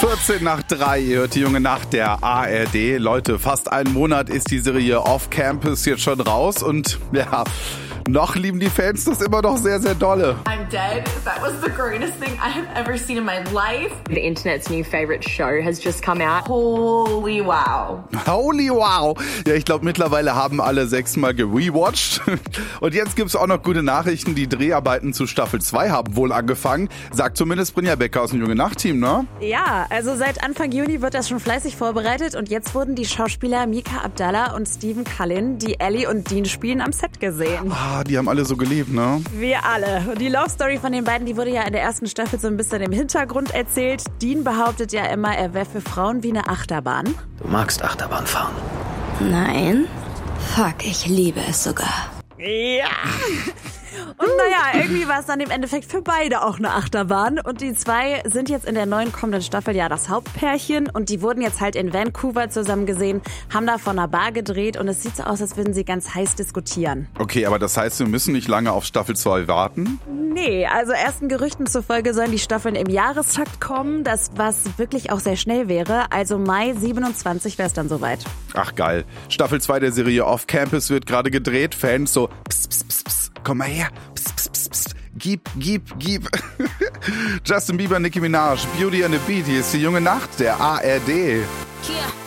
14:03, ihr hört die junge Nacht der ARD. Leute, fast einen Monat ist die Serie Off Campus jetzt schon raus und ja, noch lieben die Fans das immer noch sehr, sehr dolle. I'm dead. That was the greatest thing I have ever seen in my life. The internet's new favorite show has just come out. Holy wow. Holy wow. Ja, ich glaube, mittlerweile haben alle 6-mal gerewatcht. Und jetzt gibt's auch noch gute Nachrichten. Die Dreharbeiten zu Staffel 2 haben wohl angefangen. Sagt zumindest Brynja Becker aus dem junge Nacht-Team, ne? Ja, also seit Anfang Juni wird das schon fleißig vorbereitet und jetzt wurden die Schauspieler Mika Abdallah und Stephen Cullen, die Ellie und Dean spielen, am Set gesehen. Ah, die haben alle so gelebt, ne? Wir alle. Und die Love Story von den beiden, die wurde ja in der ersten Staffel so ein bisschen im Hintergrund erzählt. Dean behauptet ja immer, er wäre für Frauen wie eine Achterbahn. Du magst Achterbahn fahren. Nein. Fuck, ich liebe es sogar. Ja. Und naja, irgendwie war es dann im Endeffekt für beide auch eine Achterbahn. Und die zwei sind jetzt in der neuen kommenden Staffel ja das Hauptpärchen. Und die wurden jetzt halt in Vancouver zusammen gesehen, haben da vor einer Bar gedreht. Und es sieht so aus, als würden sie ganz heiß diskutieren. Okay, aber das heißt, wir müssen nicht lange auf Staffel 2 warten? Nee, also ersten Gerüchten zufolge sollen die Staffeln im Jahrestakt kommen. Das, was wirklich auch sehr schnell wäre. Also Mai 27 wäre es dann soweit. Ach geil. Staffel 2 der Serie Off Campus wird gerade gedreht. Fans so, pss, pss, pss, pss, komm mal her. Pss, pss, pss, pss. Gib. Justin Bieber, Nicki Minaj, Beauty and the Beat. Hier ist die junge Nacht der ARD.